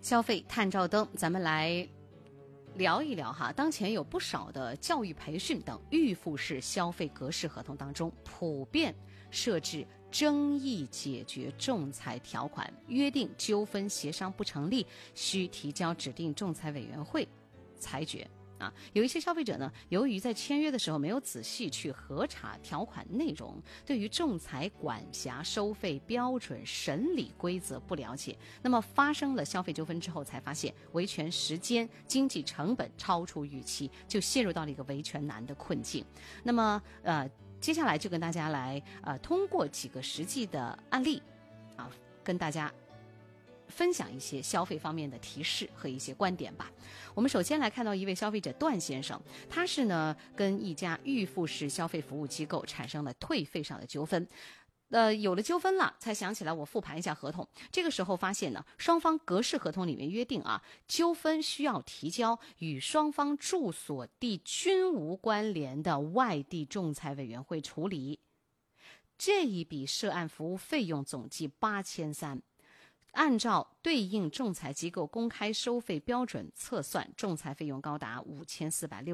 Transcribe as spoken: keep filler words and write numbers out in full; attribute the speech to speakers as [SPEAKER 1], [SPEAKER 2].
[SPEAKER 1] 消费探照灯，咱们来聊一聊哈。当前有不少的教育培训等预付式消费格式合同当中，普遍设置争议解决仲裁条款，约定纠纷协商不成立，需提交指定仲裁委员会裁决。啊，有一些消费者呢，由于在签约的时候没有仔细去核查条款内容，对于仲裁管辖、收费标准、审理规则不了解，那么发生了消费纠纷之后，才发现维权时间、经济成本超出预期，就陷入到了一个维权难的困境。那么，呃，接下来就跟大家来，呃，通过几个实际的案例，啊，跟大家分享一些消费方面的提示和一些观点吧。我们首先来看到一位消费者段先生，他是呢跟一家预付式消费服务机构产生了退费上的纠纷。呃，有了纠纷了，才想起来我复盘一下合同。这个时候发现呢，双方格式合同里面约定啊，纠纷需要提交与双方住所地均无关联的外地仲裁委员会处理。这一笔涉案服务费用总计八千三。按照对应仲裁机构公开收费标准测算，仲裁费用高达五千四百六。